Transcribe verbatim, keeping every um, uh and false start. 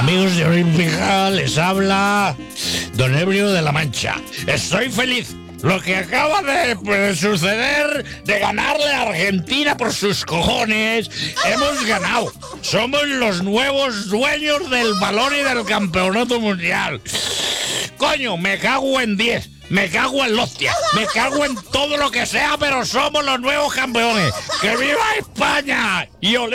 Amigos de Olímpica, les habla Don Ebrio de la Mancha. Estoy feliz. Lo que acaba de, de suceder, de ganarle a Argentina por sus cojones, hemos ganado. Somos los nuevos dueños del balón y del campeonato mundial. Coño, me cago en diez. Me cago en la hostia, me cago en todo lo que sea, pero somos los nuevos campeones. ¡Que viva España! Y olé.